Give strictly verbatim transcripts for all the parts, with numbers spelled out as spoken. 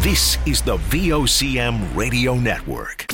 This is the V O C M Radio Network.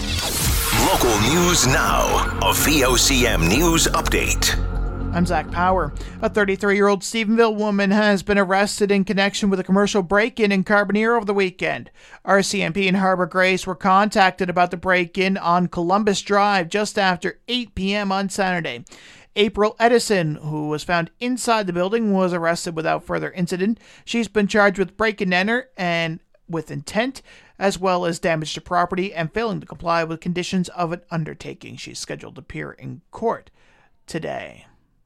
Local news now. A V O C M News Update. I'm Zach Power. A thirty-three-year-old Stephenville woman has been arrested in connection with a commercial break-in in Carbonear over the weekend. R C M P and Harbor Grace were contacted about the break-in on Columbus Drive just after eight p.m. on Saturday. April Edison, who was found inside the building, was arrested without further incident. She's been charged with break-and-enter and with intent, as well as damage to property and failing to comply with conditions of an undertaking. She's scheduled to appear in court today.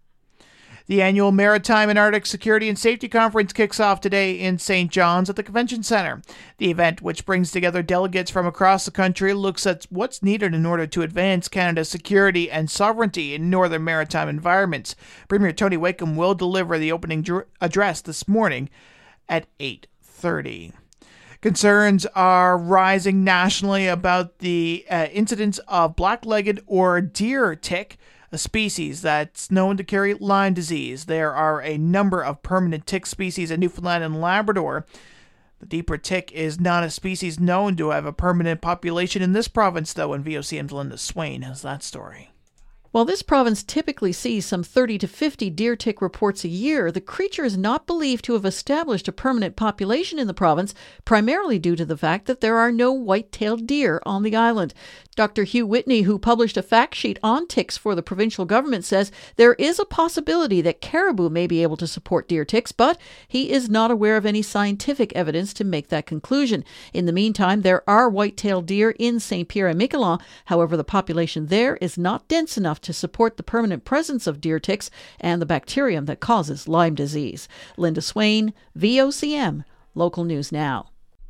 The annual Maritime and Arctic Security and Safety Conference kicks off today in Saint John's at the Convention Center. The event, which brings together delegates from across the country, looks at what's needed in order to advance Canada's security and sovereignty in northern maritime environments. Premier Tony Wakeham will deliver the opening dr- address this morning at eight thirty. Concerns are rising nationally about the uh, incidence of black-legged or deer tick, a species that's known to carry Lyme disease. There are a number of permanent tick species in Newfoundland and Labrador. The deeper tick is not a species known to have a permanent population in this province, though, and V O C M's Linda Swain has that story. While this province typically sees some thirty to fifty deer tick reports a year, the creature is not believed to have established a permanent population in the province, primarily due to the fact that there are no white-tailed deer on the island. Doctor Hugh Whitney, who published a fact sheet on ticks for the provincial government, says there is a possibility that caribou may be able to support deer ticks, but he is not aware of any scientific evidence to make that conclusion. In the meantime, there are white-tailed deer in Saint Pierre and Miquelon. However, the population there is not dense enough to support the permanent presence of deer ticks and the bacterium that causes Lyme disease. Linda Swain, V O C M, Local News Now.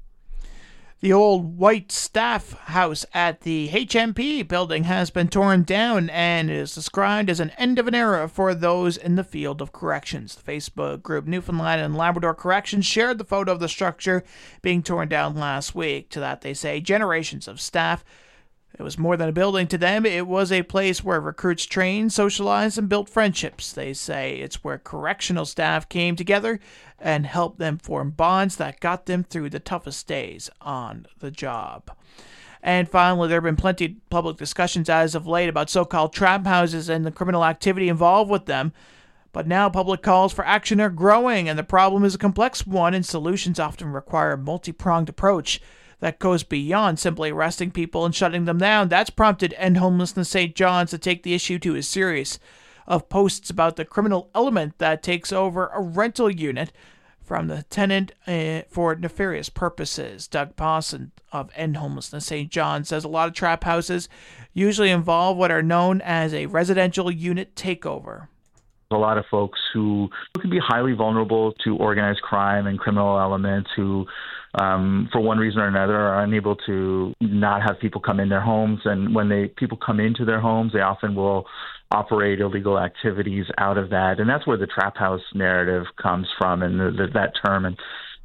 The old white staff house at the H M P building has been torn down and is described as an end of an era for those in the field of corrections. The Facebook group Newfoundland and Labrador Corrections shared the photo of the structure being torn down last week. To that, they say generations of staff. It was more than a building to them. It was a place where recruits trained, socialized, and built friendships. They say it's where correctional staff came together and helped them form bonds that got them through the toughest days on the job. And finally, there have been plenty of public discussions as of late about so-called trap houses and the criminal activity involved with them. But now public calls for action are growing, and the problem is a complex one, and solutions often require a multi-pronged approach that goes beyond simply arresting people and shutting them down. That's prompted End Homelessness Saint John's to take the issue to a series of posts about the criminal element that takes over a rental unit from the tenant uh, for nefarious purposes. Doug Pawson of End Homelessness Saint John's says a lot of trap houses usually involve what are known as a residential unit takeover. A lot of folks who can be highly vulnerable to organized crime and criminal elements who, um, for one reason or another, are unable to not have people come in their homes. And when they people come into their homes, they often will operate illegal activities out of that. And that's where the trap house narrative comes from, and the, the, that term. And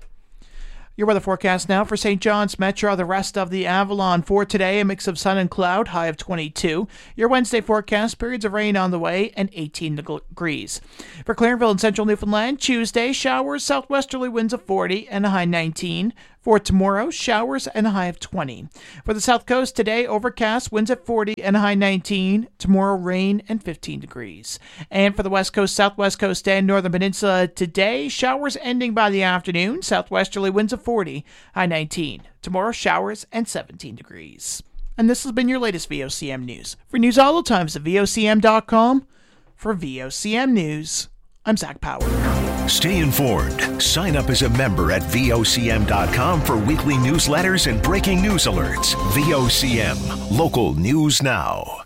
your weather forecast now for Saint John's Metro, the rest of the Avalon. For today, a mix of sun and cloud, high of twenty-two. Your Wednesday forecast, periods of rain on the way, and eighteen degrees. For Clarenville and Central Newfoundland, Tuesday, showers, southwesterly winds of forty, and a high nineteen. For tomorrow, showers and a high of twenty. For the South Coast, today, overcast, winds at forty and a high nineteen. Tomorrow, rain and fifteen degrees. And for the West Coast, Southwest Coast, and Northern Peninsula, today, showers ending by the afternoon. Southwesterly winds of forty, high nineteen. Tomorrow, showers and seventeen degrees. And this has been your latest V O C M News. For news all the times at V O C M dot com. For V O C M News, I'm Zach Power. Stay informed. Sign up as a member at V O C M dot com for weekly newsletters and breaking news alerts. V O C M, Local News Now.